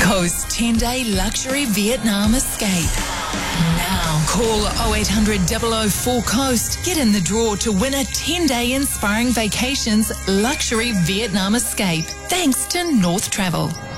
Coast 10-day luxury Vietnam escape. Now, call 0800 004 Coast. Get in the draw to win a 10-day Inspiring Vacations luxury Vietnam escape. Thanks to North Travel.